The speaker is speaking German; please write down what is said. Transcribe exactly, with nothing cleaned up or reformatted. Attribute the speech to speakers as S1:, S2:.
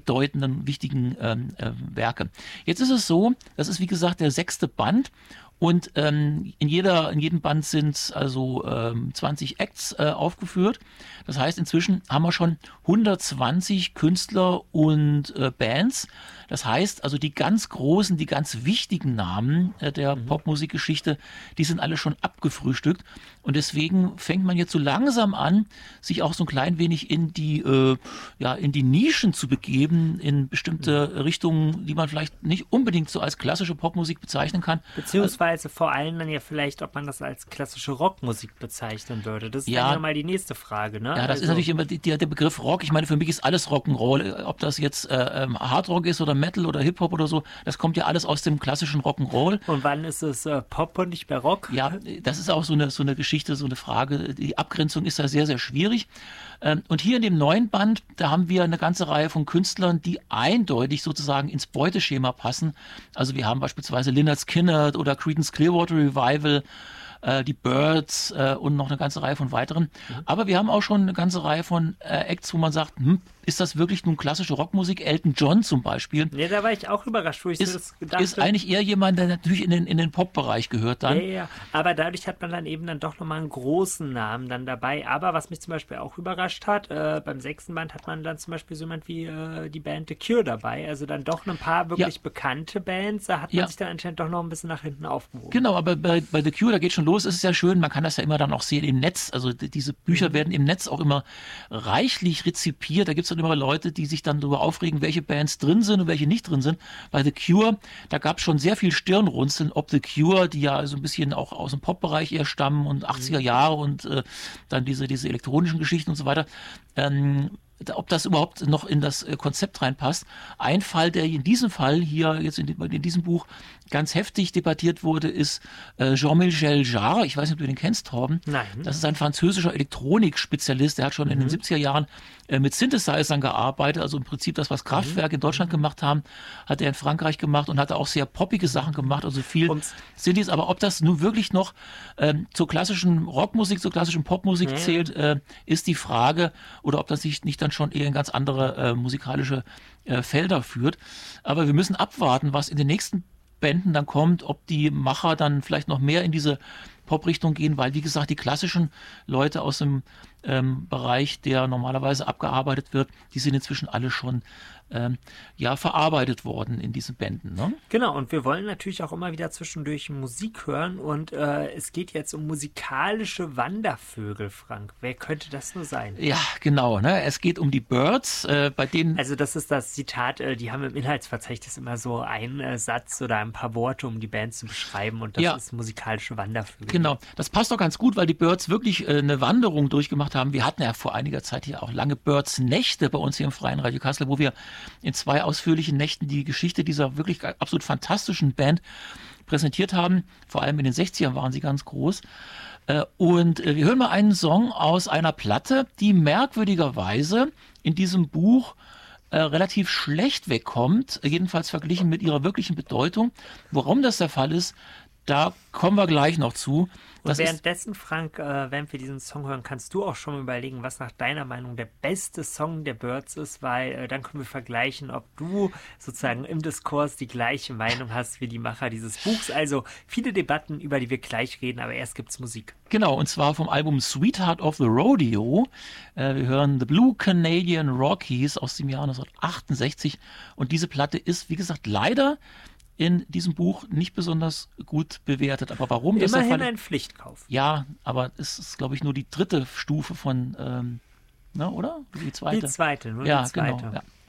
S1: bedeutenden, wichtigen ähm, äh, Werke. Jetzt ist es so, das ist wie gesagt der sechste Band. Und ähm, in, jeder, in jedem Band sind also ähm, zwanzig Acts äh, aufgeführt. Das heißt, inzwischen haben wir schon hundertzwanzig Künstler und äh, Bands. Das heißt, also die ganz großen, die ganz wichtigen Namen äh, der mhm. Popmusikgeschichte, die sind alle schon abgefrühstückt. Und deswegen fängt man jetzt so langsam an, sich auch so ein klein wenig in die, äh, ja, in die Nischen zu begeben, in bestimmte mhm. Richtungen, die man vielleicht nicht unbedingt so als klassische Popmusik bezeichnen kann.
S2: Beziehungsweise also, vor allem dann ja vielleicht, ob man das als klassische Rockmusik bezeichnen würde. Das ist ja dann ja mal die nächste Frage, ne?
S1: Ja, das
S2: also,
S1: ist natürlich immer die, der Begriff Rock. Ich meine, für mich ist alles Rock'n'Roll. Ob das jetzt äh, Hardrock ist oder Metal oder Hip-Hop oder so, das kommt ja alles aus dem klassischen Rock'n'Roll.
S2: Und wann ist es äh, Pop und nicht mehr Rock?
S1: Ja, das ist auch so eine, so eine Geschichte, so eine Frage. Die Abgrenzung ist da sehr, sehr schwierig. Ähm, und hier in dem neuen Band, da haben wir eine ganze Reihe von Künstlern, die eindeutig sozusagen ins Beuteschema passen. Also wir haben beispielsweise Lynyrd Skynyrd oder Creedence Clearwater Revival, äh, die Byrds äh, und noch eine ganze Reihe von weiteren. Mhm. Aber wir haben auch schon eine ganze Reihe von äh, Acts, wo man sagt, hm, ist das wirklich nun klassische Rockmusik? Elton John zum Beispiel.
S2: Ja, da war ich auch überrascht, wo ich
S1: ist,
S2: so das gedacht
S1: Ist eigentlich eher jemand, der natürlich in den, in den Pop-Bereich gehört dann.
S2: Ja, ja, aber dadurch hat man dann eben dann doch nochmal einen großen Namen dann dabei. Aber was mich zum Beispiel auch überrascht hat, äh, beim sechsten Band hat man dann zum Beispiel so jemand wie äh, die Band The Cure dabei. Also dann doch ein paar wirklich ja. bekannte Bands. Da hat man ja. sich dann anscheinend doch noch ein bisschen nach hinten aufgehoben.
S1: Genau, aber bei, bei The Cure, da geht schon los. Es ist ja schön, man kann das ja immer dann auch sehen im Netz. Also die, diese Bücher mhm. werden im Netz auch immer reichlich rezipiert. Da gibt es dann immer Leute, die sich dann darüber aufregen, welche Bands drin sind und welche nicht drin sind. Bei The Cure, da gab es schon sehr viel Stirnrunzeln, ob The Cure, die ja so ein bisschen auch aus dem Pop-Bereich eher stammen und achtziger Jahre und äh, dann diese, diese elektronischen Geschichten und so weiter, ähm, ob das überhaupt noch in das Konzept reinpasst. Ein Fall, der in diesem Fall hier jetzt in, in diesem Buch ganz heftig debattiert wurde, ist äh, Jean-Michel Jarre. Ich weiß nicht, ob du den kennst, Torben.
S2: Nein.
S1: Das ist ein französischer Elektronik-Spezialist. Der hat schon mhm. in den siebziger Jahren äh, mit Synthesizern gearbeitet. Also im Prinzip das, was Kraftwerk mhm. in Deutschland gemacht haben, hat er in Frankreich gemacht und hat auch sehr poppige Sachen gemacht. Also viel Synthes. Aber ob das nun wirklich noch ähm, zur klassischen Rockmusik, zur klassischen Popmusik mhm. zählt, äh, ist die Frage. Oder ob das sich nicht dann schon eher in ganz andere äh, musikalische äh, Felder führt. Aber wir müssen abwarten, was in den nächsten Bänden dann kommt, ob die Macher dann vielleicht noch mehr in diese Pop-Richtung gehen, weil, wie gesagt, die klassischen Leute aus dem ähm, Bereich, der normalerweise abgearbeitet wird, die sind inzwischen alle schon ähm, ja, verarbeitet worden in diesen Bänden. Ne?
S2: Genau, und wir wollen natürlich auch immer wieder zwischendurch Musik hören und äh, es geht jetzt um musikalische Wandervögel, Frank. Wer könnte das nur sein?
S1: Ja, genau. Ne? Es geht um die Byrds, äh, bei denen...
S2: Also das ist das Zitat, äh, die haben im Inhaltsverzeichnis immer so einen äh, Satz oder ein paar Worte, um die Band zu beschreiben und das ja. ist musikalische Wandervögel.
S1: Genau, das passt doch ganz gut, weil die Byrds wirklich äh, eine Wanderung durchgemacht haben. Wir hatten ja vor einiger Zeit hier auch lange Byrds-Nächte bei uns hier im Freien Radio Kassel, wo wir in zwei ausführlichen Nächten die Geschichte dieser wirklich absolut fantastischen Band präsentiert haben. Vor allem in den sechzigern waren sie ganz groß. Äh, und äh, wir hören mal einen Song aus einer Platte, die merkwürdigerweise in diesem Buch äh, relativ schlecht wegkommt, jedenfalls verglichen mit ihrer wirklichen Bedeutung. Warum das der Fall ist, da kommen wir gleich noch zu.
S2: Und währenddessen, Frank, äh, während wir diesen Song hören, kannst du auch schon mal überlegen, was nach deiner Meinung der beste Song der Byrds ist, weil äh, dann können wir vergleichen, ob du sozusagen im Diskurs die gleiche Meinung hast wie die Macher dieses Buchs. Also viele Debatten, über die wir gleich reden, aber erst gibt's Musik.
S1: Genau, und zwar vom Album Sweetheart of the Rodeo. Äh, wir hören The Blue Canadian Rockies aus dem Jahr neunzehnhundertachtundsechzig und diese Platte ist, wie gesagt, leider in diesem Buch nicht besonders gut bewertet. Aber warum das
S2: Immerhin
S1: der Fall...
S2: ein Pflichtkauf.
S1: Ja, aber es ist, glaube ich, nur die dritte Stufe von, ähm, na, oder? Die zweite.
S2: Die zweite, nur
S1: ja,
S2: die zweite.
S1: Genau, ja.